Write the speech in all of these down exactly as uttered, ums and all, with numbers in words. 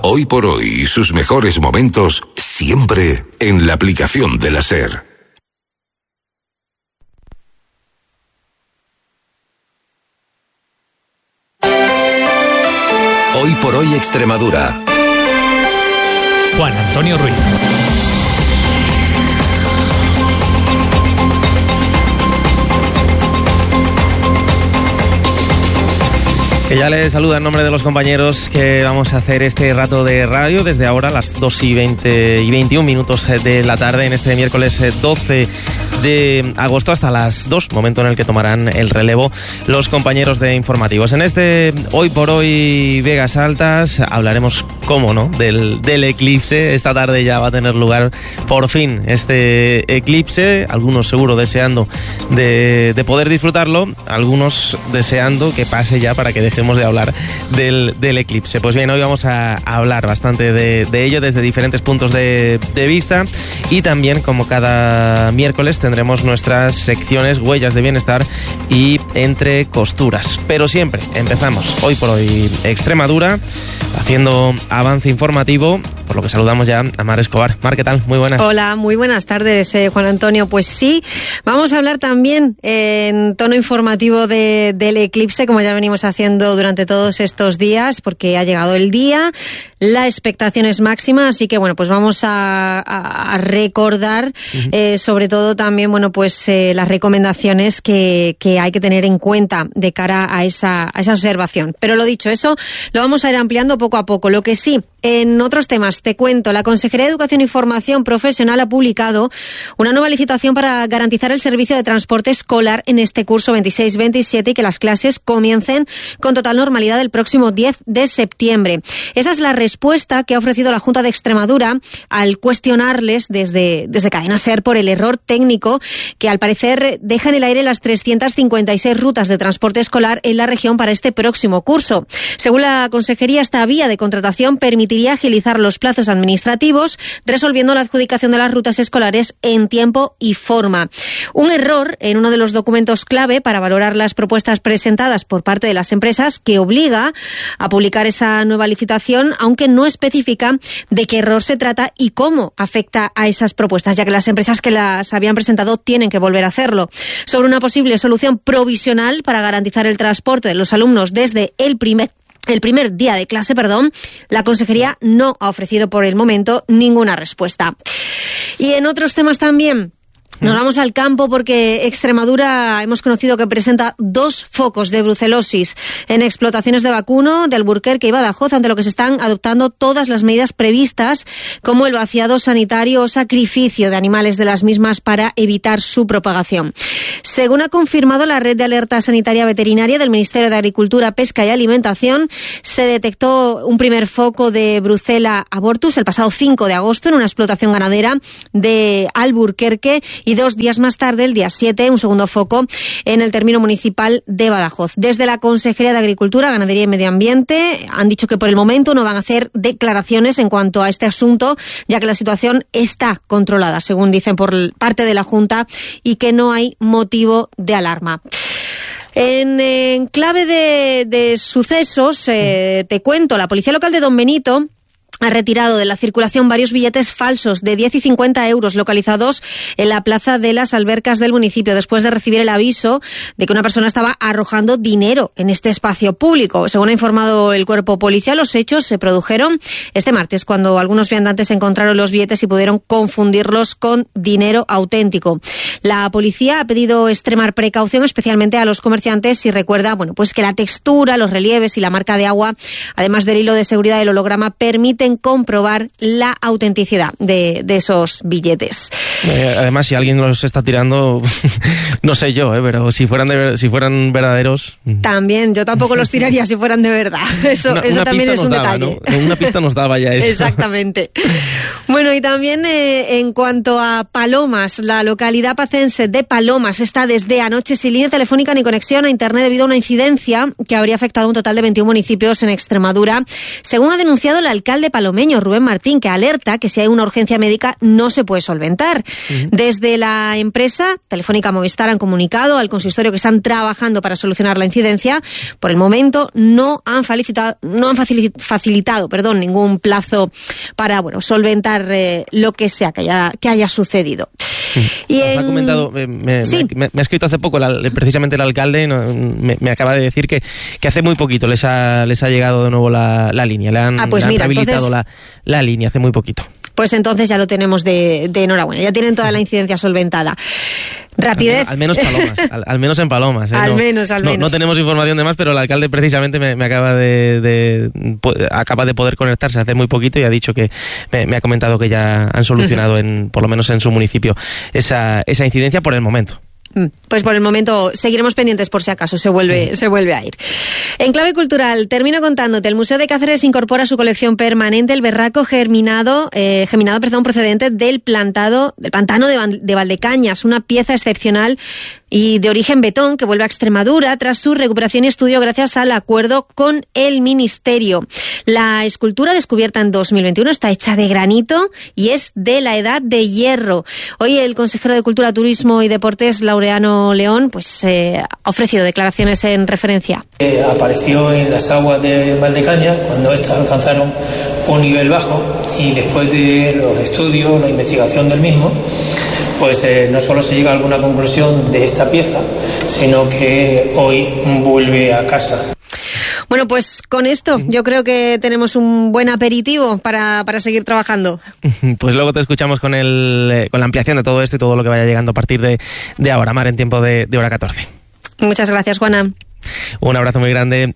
Hoy por hoy y sus mejores momentos siempre en la aplicación de la SER. Hoy por hoy Extremadura. Juan Antonio Ruiz. Que ya les saluda en nombre de los compañeros que vamos a hacer este rato de radio desde ahora a las dos y veinte y veintiún minutos de la tarde en este miércoles doce de agosto hasta las dos, momento en el que tomarán el relevo los compañeros de informativos. En este Hoy por Hoy Vegas Altas hablaremos, cómo no, del, del eclipse. Esta tarde ya va a tener lugar por fin este eclipse, algunos seguro deseando de, de poder disfrutarlo, algunos deseando que pase ya para que dejemos de hablar del, del eclipse. Pues bien, hoy vamos a, a hablar bastante de, de ello desde diferentes puntos de, de vista, y también, como cada miércoles, tendremos nuestras secciones Huellas de Bienestar y Entre Costuras. Pero siempre empezamos Hoy por Hoy Extremadura haciendo avance informativo, por lo que saludamos ya a Mar Escobar. Mar, ¿qué tal? Muy buenas. Hola, muy buenas tardes, eh, Juan Antonio. Pues sí, vamos a hablar también en tono informativo de, del eclipse, como ya venimos haciendo durante todos estos días, porque ha llegado el día, la expectación es máxima, así que bueno, pues vamos a, a, a recordar uh-huh. eh, sobre todo también, bueno, pues eh, las recomendaciones que, que hay que tener en cuenta de cara a esa, a esa observación. Pero lo dicho, eso lo vamos a ir ampliando poco a poco. Lo que sí, en otros temas, te cuento, la Consejería de Educación y Formación Profesional ha publicado una nueva licitación para garantizar el servicio de transporte escolar en este curso veintiséis veintisiete y que las clases comiencen con total normalidad el próximo diez de septiembre. Esa es la respuesta que ha ofrecido la Junta de Extremadura al cuestionarles desde, desde Cadena SER por el error técnico que al parecer deja en el aire las trescientas cincuenta y seis rutas de transporte escolar en la región para este próximo curso. Según la Consejería, esta vía de contratación permitiría agilizar los plazos administrativos, resolviendo la adjudicación de las rutas escolares en tiempo y forma. Un error en uno de los documentos clave para valorar las propuestas presentadas por parte de las empresas, que obliga a publicar esa nueva licitación, aunque no especifica de qué error se trata y cómo afecta a esas propuestas, ya que las empresas que las habían presentado tienen que volver a hacerlo. Sobre una posible solución provisional para garantizar el transporte de los alumnos desde el primer El primer día de clase, perdón, la Consejería no ha ofrecido por el momento ninguna respuesta. Y en otros temas también, nos vamos al campo porque Extremadura hemos conocido que presenta dos focos de brucelosis en explotaciones de vacuno de Alburquerque y Badajoz, ante lo que se están adoptando todas las medidas previstas, como el vaciado sanitario o sacrificio de animales de las mismas para evitar su propagación. Según ha confirmado la Red de Alerta Sanitaria Veterinaria del Ministerio de Agricultura, Pesca y Alimentación, se detectó un primer foco de Brucella abortus el pasado cinco de agosto en una explotación ganadera de Alburquerque, y dos días más tarde, el día siete, un segundo foco en el término municipal de Badajoz. Desde la Consejería de Agricultura, Ganadería y Medio Ambiente han dicho que por el momento no van a hacer declaraciones en cuanto a este asunto, ya que la situación está controlada, según dicen por parte de la Junta, y que no hay motivo de alarma. En, en clave de, de sucesos, eh, te cuento, la Policía Local de Don Benito ha retirado de la circulación varios billetes falsos de diez y cincuenta euros localizados en la plaza de las Albercas del municipio, después de recibir el aviso de que una persona estaba arrojando dinero en este espacio público. Según ha informado el cuerpo policial, los hechos se produjeron este martes, cuando algunos viandantes encontraron los billetes y pudieron confundirlos con dinero auténtico. La policía ha pedido extremar precaución, especialmente a los comerciantes, y recuerda, bueno, pues que la textura, los relieves y la marca de agua, además del hilo de seguridad del holograma, permiten comprobar la autenticidad de, de esos billetes. Eh, además, si alguien los está tirando, no sé yo, eh, pero si fueran de, si fueran verdaderos... También, yo tampoco los tiraría si fueran de verdad. Eso, una, eso una también es un daba, detalle. ¿no? Una pista nos daba ya eso. Exactamente. Bueno, y también eh, en cuanto a Palomas, la localidad pacense de Palomas está desde anoche sin línea telefónica ni conexión a internet debido a una incidencia que habría afectado a un total de veintiún municipios en Extremadura, según ha denunciado el alcalde palomeño, Rubén Martín, que alerta que si hay una urgencia médica no se puede solventar. Uh-huh. Desde la empresa Telefónica Movistar han comunicado al consistorio que están trabajando para solucionar la incidencia. Por el momento no han facilitado, no han facilitado perdón, ningún plazo para bueno, solventar eh, lo que sea que haya, que haya sucedido. Y en... ha comentado, me, me, sí. me, me ha escrito hace poco la, precisamente el alcalde, no, me, me acaba de decir que, que hace muy poquito les ha, les ha llegado de nuevo la, la línea, le han, ah, pues le han mira, rehabilitado entonces... la, la línea hace muy poquito. Pues entonces ya lo tenemos de, de enhorabuena, ya tienen toda la incidencia solventada. Rapidez. Al menos, al menos Palomas, al, al menos en Palomas. ¿eh? Al no, menos, al no, menos. No tenemos información de más, pero el alcalde precisamente me, me acaba de, de acaba de poder conectarse hace muy poquito y ha dicho que me, me ha comentado que ya han solucionado, uh-huh. en, por lo menos en su municipio, esa, esa incidencia por el momento. Pues por el momento seguiremos pendientes por si acaso se vuelve, se vuelve a ir. En clave cultural, termino contándote, el Museo de Cáceres incorpora a su colección permanente el berraco germinado, eh, geminado perdón, procedente del plantado, del pantano de, de Valdecañas, una pieza excepcional y de origen betón que vuelve a Extremadura tras su recuperación y estudio gracias al acuerdo con el Ministerio. La escultura, descubierta en dos mil veintiuno, está hecha de granito y es de la edad de hierro. Hoy el consejero de Cultura, Turismo y Deportes, Laureano León, pues eh, ha ofrecido declaraciones en referencia. Eh, apareció en las aguas de Valdecañas cuando estas alcanzaron un nivel bajo y después de los estudios, la investigación del mismo, pues eh, no solo se llega a alguna conclusión de esta pieza, sino que hoy vuelve a casa. Bueno, pues con esto yo creo que tenemos un buen aperitivo para, para seguir trabajando. Pues luego te escuchamos con el con la ampliación de todo esto y todo lo que vaya llegando a partir de, de ahora, Mar, en tiempo de, de hora catorce. Muchas gracias, Juana. Un abrazo muy grande.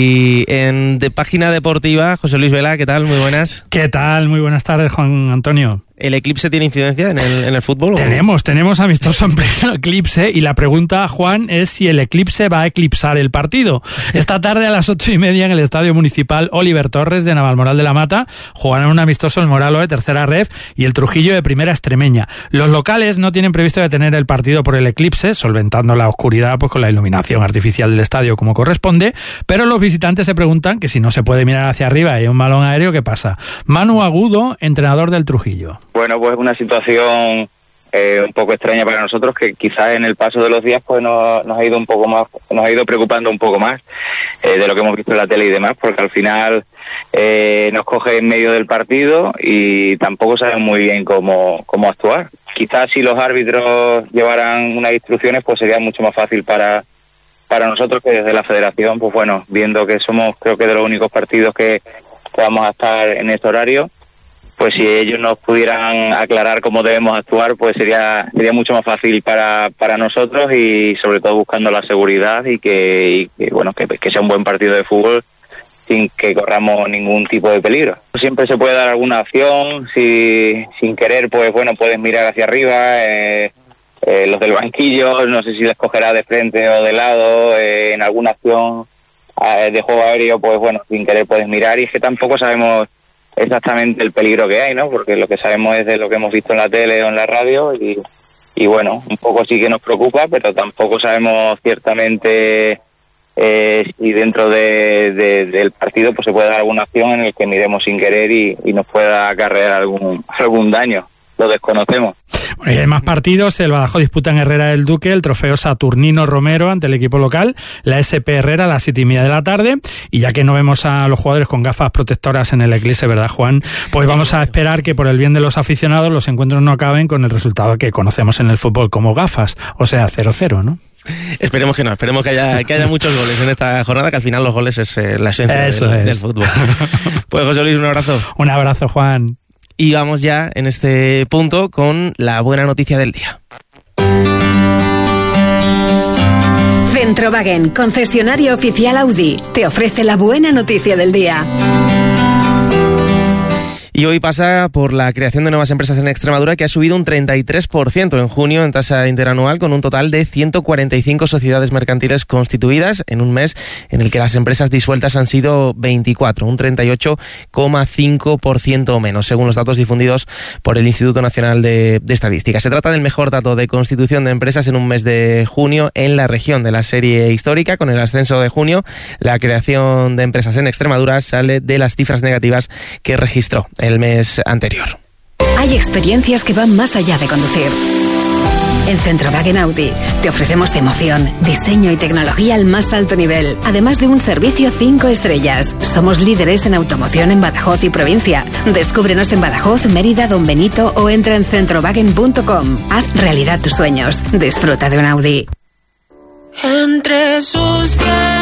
Y en de página deportiva, José Luis Vela, ¿qué tal? Muy buenas. ¿Qué tal? Muy buenas tardes, Juan Antonio. ¿El eclipse tiene incidencia en el, en el fútbol? Tenemos, tenemos amistoso en pleno eclipse y la pregunta, Juan, es si el eclipse va a eclipsar el partido. Esta tarde a las ocho y media en el Estadio Municipal Oliver Torres de Navalmoral de la Mata jugarán un amistoso el Moralo de tercera ref y el Trujillo de primera extremeña. Los locales no tienen previsto detener el partido por el eclipse, solventando la oscuridad pues con la iluminación artificial del estadio como corresponde, pero los visitantes se preguntan que si no se puede mirar hacia arriba y hay un balón aéreo, ¿qué pasa? Manu Agudo, entrenador del Trujillo. Bueno, pues una situación eh, un poco extraña para nosotros que quizás en el paso de los días pues nos, nos ha ido un poco más, nos ha ido preocupando un poco más eh, de lo que hemos visto en la tele y demás, porque al final eh, nos coge en medio del partido y tampoco saben muy bien cómo, cómo actuar. Quizás si los árbitros llevaran unas instrucciones pues sería mucho más fácil para para nosotros que desde la federación, pues bueno, viendo que somos creo que de los únicos partidos que, que vamos a estar en este horario, pues si ellos nos pudieran aclarar cómo debemos actuar, pues sería sería mucho más fácil para para nosotros y sobre todo buscando la seguridad y que, y que bueno que, que sea un buen partido de fútbol sin que corramos ningún tipo de peligro. Siempre se puede dar alguna acción, si sin querer, pues bueno, puedes mirar hacia arriba, eh, eh, los del banquillo, no sé si les cogerá de frente o de lado, eh, en alguna acción eh, de juego aéreo, pues bueno, sin querer puedes mirar y es que tampoco sabemos exactamente el peligro que hay, ¿no? Porque lo que sabemos es de lo que hemos visto en la tele o en la radio y, y bueno, un poco sí que nos preocupa, pero tampoco sabemos ciertamente eh, si dentro de, de, del partido pues se puede dar alguna acción en la que miremos sin querer y, y nos pueda acarrear algún, algún daño. Lo desconocemos. Bueno, y hay más partidos. El Badajoz disputa en Herrera del Duque el trofeo Saturnino Romero ante el equipo local, la S P Herrera a las siete y media de la tarde. Y ya que no vemos a los jugadores con gafas protectoras en el eclipse, ¿verdad, Juan? Pues vamos a esperar que por el bien de los aficionados los encuentros no acaben con el resultado que conocemos en el fútbol como gafas, o sea, cero cero, ¿no? Esperemos que no, esperemos que haya, que haya muchos goles en esta jornada, que al final los goles es eh, la esencia Eso del, es. del fútbol. Pues José Luis, un abrazo. Un abrazo, Juan. Y vamos ya en este punto con la buena noticia del día. Centrowagen, concesionario oficial Audi, te ofrece la buena noticia del día. Y hoy pasa por la creación de nuevas empresas en Extremadura, que ha subido un treinta y tres por ciento en junio en tasa interanual, con un total de ciento cuarenta y cinco sociedades mercantiles constituidas en un mes en el que las empresas disueltas han sido veinticuatro, un treinta y ocho coma cinco por ciento menos, según los datos difundidos por el Instituto Nacional de, de Estadística. Se trata del mejor dato de constitución de empresas en un mes de junio en la región de la serie histórica. Con el ascenso de junio, la creación de empresas en Extremadura sale de las cifras negativas que registró el mes anterior. Hay experiencias que van más allá de conducir. En Centrowagen Audi te ofrecemos emoción, diseño y tecnología al más alto nivel, además de un servicio cinco estrellas. Somos líderes en automoción en Badajoz y provincia. Descúbrenos en Badajoz, Mérida, Don Benito o entra en centrowagen punto com. Haz realidad tus sueños. Disfruta de un Audi. Entre sus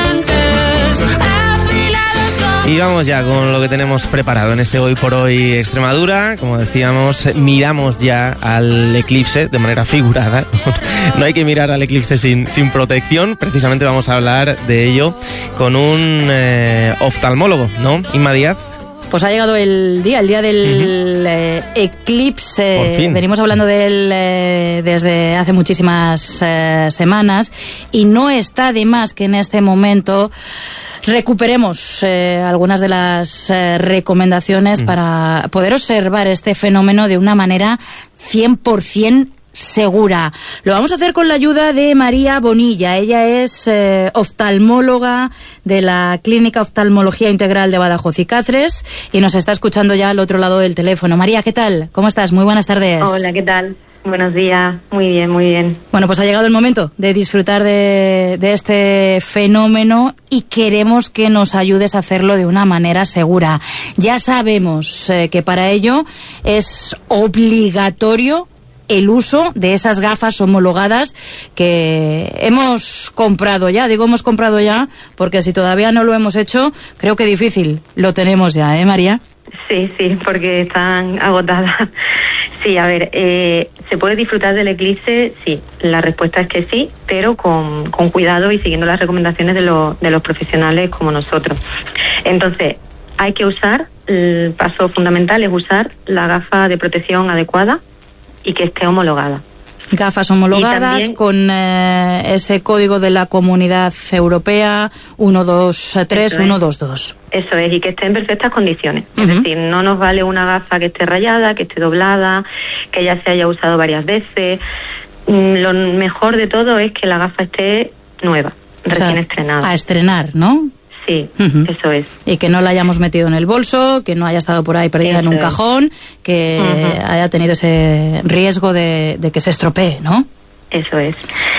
dientes afilados con... Y vamos ya con lo que tenemos preparado en este Hoy por Hoy Extremadura. Como decíamos, miramos ya al eclipse de manera figurada. No hay que mirar al eclipse sin, sin protección. Precisamente vamos a hablar de ello con un eh, oftalmólogo, ¿no? Inma Díaz. Pues ha llegado el día, el día del uh-huh. eh, eclipse. Por fin. Venimos hablando de él eh, desde hace muchísimas eh, semanas y no está de más que en este momento recuperemos eh, algunas de las eh, recomendaciones uh-huh. para poder observar este fenómeno de una manera cien por ciento segura. Lo vamos a hacer con la ayuda de María Bonilla. Ella es eh, oftalmóloga de la Clínica Oftalmología Integral de Badajoz y Cáceres y nos está escuchando ya al otro lado del teléfono. María, ¿qué tal? ¿Cómo estás? Muy buenas tardes. Hola, ¿qué tal? Buenos días. Muy bien, muy bien. Bueno, pues ha llegado el momento de disfrutar de, de este fenómeno y queremos que nos ayudes a hacerlo de una manera segura. Ya sabemos eh, que para ello es obligatorio el uso de esas gafas homologadas que hemos comprado ya. Digo hemos comprado ya porque si todavía no lo hemos hecho, creo que difícil lo tenemos ya, ¿eh, María? Sí, sí, porque están agotadas. Sí, a ver, eh, ¿se puede disfrutar del eclipse? Sí, la respuesta es que sí, pero con, con cuidado y siguiendo las recomendaciones de, lo, de los profesionales como nosotros. Entonces, hay que usar, el paso fundamental es usar la gafa de protección adecuada y que esté homologada. Gafas homologadas también, con eh, ese código de la Comunidad Europea uno dos tres uno dos dos. Eso es, y que esté en perfectas condiciones. Uh-huh. Es decir, no nos vale una gafa que esté rayada, que esté doblada, que ya se haya usado varias veces. Lo mejor de todo es que la gafa esté nueva, o recién sea, estrenada. A estrenar, ¿no? Sí, uh-huh. Eso es. Y que no la hayamos metido en el bolso, que no haya estado por ahí perdida eso en un es. cajón, que uh-huh. haya tenido ese riesgo de, de que se estropee, ¿no? Eso es.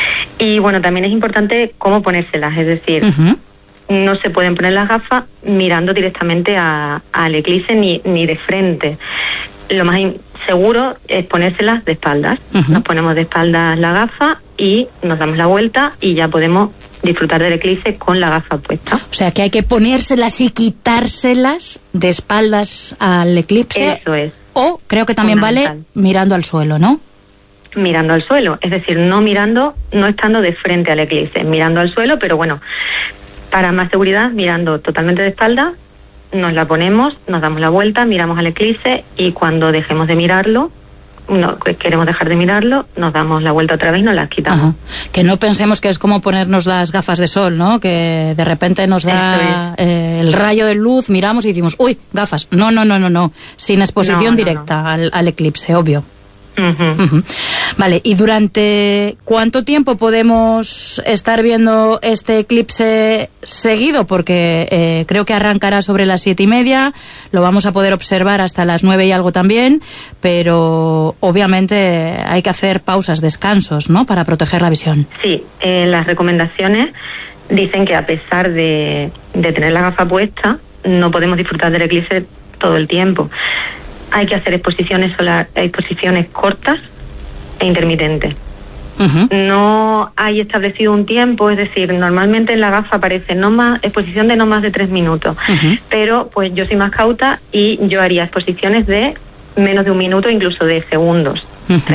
Y bueno, también es importante cómo ponérselas, es decir, uh-huh. no se pueden poner las gafas mirando directamente a, al eclipse ni, ni de frente. Lo más in- seguro es ponérselas de espaldas. Uh-huh. Nos ponemos de espaldas la gafa y nos damos la vuelta y ya podemos disfrutar del eclipse con la gafa puesta. O sea que hay que ponérselas y quitárselas de espaldas al eclipse. Eso es. O creo que también vale mirando al suelo, ¿no? Mirando al suelo, es decir, no mirando, no estando de frente al eclipse, mirando al suelo, pero bueno, para más seguridad, mirando totalmente de espalda, nos la ponemos, nos damos la vuelta, miramos al eclipse y cuando dejemos de mirarlo, no queremos dejar de mirarlo, nos damos la vuelta otra vez y nos las quitamos. Ajá. Que no pensemos que es como ponernos las gafas de sol, ¿no? Que de repente nos da eh, el rayo de luz, miramos y decimos, uy, gafas. No, no, no, no, no. Sin exposición no, no, directa no. Al, al eclipse, obvio. Uh-huh. Uh-huh. Vale, ¿y durante cuánto tiempo podemos estar viendo este eclipse seguido? Porque eh, creo que arrancará sobre las siete y media, lo vamos a poder observar hasta las nueve y algo también, pero obviamente hay que hacer pausas, descansos, ¿no? Para proteger la visión. Sí, eh, las recomendaciones dicen que a pesar de, de tener la gafa puesta, no podemos disfrutar del eclipse todo el tiempo. Hay que hacer exposiciones solar, exposiciones cortas e intermitentes. Uh-huh. No hay establecido un tiempo, es decir, normalmente en la gafa aparece no más exposición de no más de tres minutos, uh-huh. pero pues yo soy más cauta y yo haría exposiciones de menos de un minuto, incluso de segundos, uh-huh.